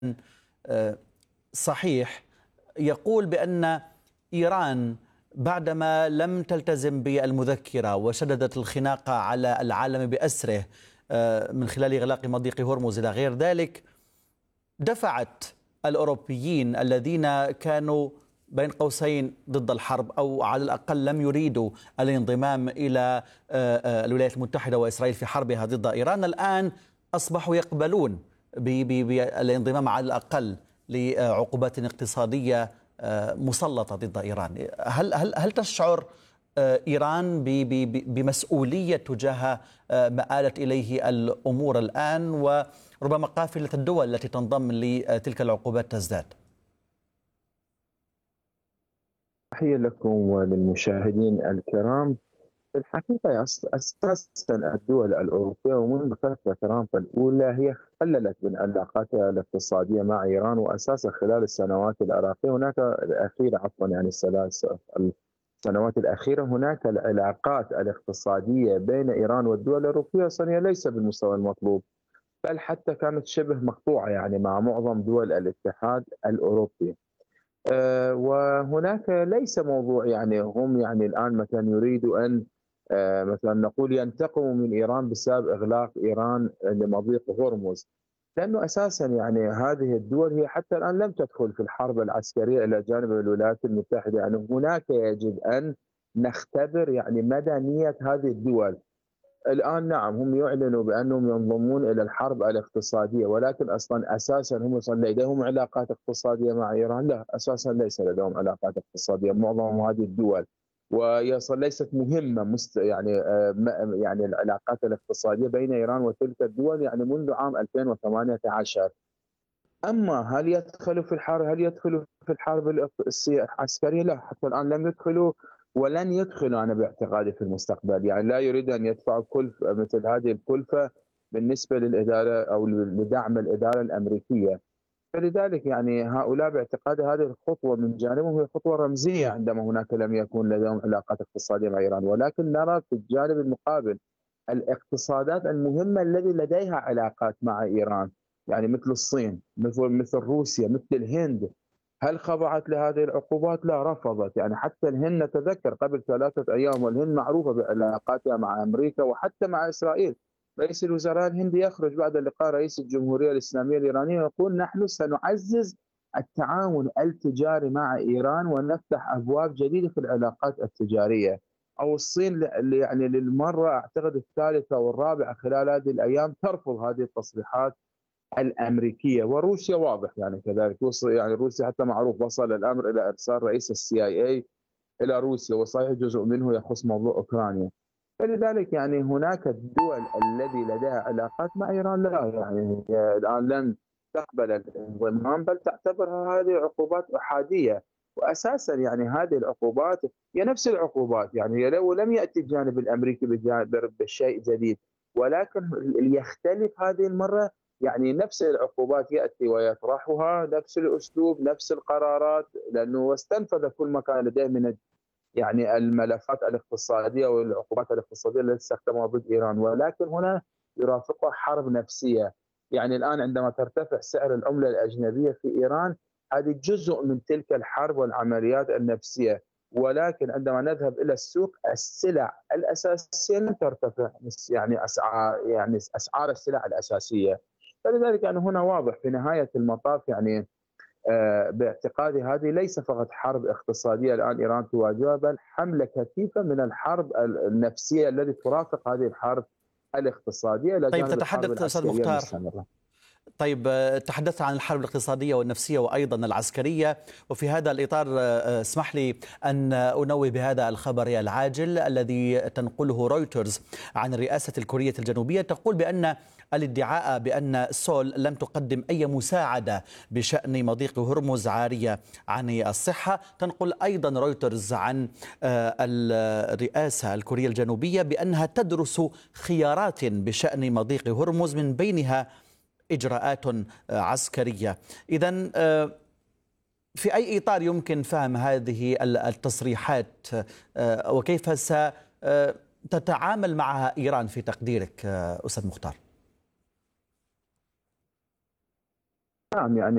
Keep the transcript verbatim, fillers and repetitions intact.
صحيح يقول بأن إيران بعدما لم تلتزم بالمذكرة وشددت الخناقة على العالم بأسره من خلال إغلاق مضيق هرمز إلى غير ذلك، دفعت الأوروبيين الذين كانوا بين قوسين ضد الحرب أو على الأقل لم يريدوا الانضمام إلى الولايات المتحدة وإسرائيل في حربها ضد إيران، الآن أصبحوا يقبلون بالانضمام على الأقل لعقوبات اقتصادية مسلطة ضد إيران. هل هل هل تشعر إيران بمسؤولية تجاه ما آلت إليه الأمور الآن، وربما قافلة الدول التي تنضم لتلك العقوبات تزداد؟ تحية لكم وللمشاهدين الكرام. في الحقيقة أساسا الدول الأوروبية ومنذ فترة ترامب الأولى هي قللت من علاقاتها الاقتصادية مع إيران، وأساسا خلال السنوات الأخيرة هناك الأخيرة عفوا يعني الثلاث السنوات الأخيرة هناك العلاقات الاقتصادية بين إيران والدول الأوروبية الصينية ليس بالمستوى المطلوب، بل حتى كانت شبه مقطوعة يعني مع معظم دول الاتحاد الأوروبي. أه وهناك ليس موضوع يعني هم يعني الآن مثلا يريدوا أن أه مثلا نقول ينتقموا من إيران بسبب إغلاق إيران لمضيق هرمز، لأنه أساسا يعني هذه الدول هي حتى الآن لم تدخل في الحرب العسكرية إلى جانب الولايات المتحدة. يعني هناك يجب أن نختبر يعني مدى نية هذه الدول. الآن نعم هم يعلنوا بأنهم ينضمون إلى الحرب الاقتصادية، ولكن أصلا أساسا هم لديهم علاقات اقتصادية مع إيران؟ لا، أساسا ليس لديهم علاقات اقتصادية معظم هذه الدول، ويصل ليست مهمة مست يعني يعني العلاقات الاقتصادية بين إيران وتلك الدول يعني منذ عام ألفين وثمانية عشر. أما هل يدخلوا في الحرب هل يدخلوا في الحرب العسكرية؟ لا، حتى الآن لم يدخلوا ولن يدخلوا أنا باعتقادي في المستقبل. يعني لا يريد أن يدفعوا كلفة مثل هذه الكلفة بالنسبة للإدارة أو لدعم الإدارة الأمريكية. فلذلك يعني هؤلاء باعتقاد هذه الخطوة من جانبهم هي خطوة رمزية عندما هناك لم يكن لديهم علاقات اقتصادية مع إيران، ولكن نرى في الجانب المقابل الاقتصادات المهمة التي لديها علاقات مع إيران، يعني مثل الصين، مثل مثل روسيا، مثل الهند. هل خضعت لهذه العقوبات؟ لا، رفضت. يعني حتى الهند نتذكر قبل ثلاثة أيام والهند معروفة بعلاقاتها مع أمريكا وحتى مع إسرائيل. رئيس الوزراء الهندي يخرج بعد لقاء رئيس الجمهورية الإسلامية الإيرانية ويقول نحن سنعزز التعاون التجاري مع إيران ونفتح أبواب جديدة في العلاقات التجارية. أو الصين يعني للمرة أعتقد الثالثة والرابعة خلال هذه الأيام ترفض هذه التصريحات الأمريكية. وروسيا واضح يعني كذلك، يعني روسيا حتى معروف وصل الأمر إلى إرسال رئيس السي آي إي إلى روسيا، وصحيح جزء منه يخص موضوع أوكرانيا. فلذلك يعني هناك الدول التي لديها علاقات مع إيران لا يعني الآن لن تقبل الانضمام، بل تعتبرها هذه عقوبات أحادية. وأساسا يعني هذه العقوبات هي نفس العقوبات، يعني لو لم يأتي الجانب الأمريكي بشيء جديد، ولكن يختلف هذه المرة يعني نفس العقوبات يأتي ويطرحها، نفس الأسلوب، نفس القرارات، لأنه استنفذ كل ما كان لديه من يعني الملفات الاقتصادية والعقوبات الاقتصادية التي استخدمها ضد إيران، ولكن هنا يرافقها حرب نفسية. يعني الآن عندما ترتفع سعر العملة الأجنبية في إيران هذه جزء من تلك الحرب والعمليات النفسية، ولكن عندما نذهب إلى السوق السلع الأساسية لن ترتفع يعني أسعار يعني أسعار السلع الأساسية. فلذلك يعني هنا واضح في نهاية المطاف يعني باعتقادي هذه ليس فقط حرب اقتصادية الآن إيران تواجهها، بل حملة كثيفة من الحرب النفسية التي ترافق هذه الحرب الاقتصادية إلى طيب جانب الحرب تتحدث أستاذ العسكرية مختار، المستمرة. طيب تحدثت عن الحرب الاقتصادية والنفسية وأيضا العسكرية، وفي هذا الإطار اسمح لي أن أنوه بهذا الخبر العاجل الذي تنقله رويترز عن الرئاسة الكورية الجنوبية، تقول بأن الادعاء بأن سول لم تقدم أي مساعدة بشأن مضيق هرمز عارية عن الصحة. تنقل أيضا رويترز عن الرئاسة الكورية الجنوبية بأنها تدرس خيارات بشأن مضيق هرمز من بينها إجراءات عسكرية. إذن في أي إطار يمكن فهم هذه التصريحات وكيف ستتعامل معها إيران في تقديرك أستاذ مختار؟ نعم يعني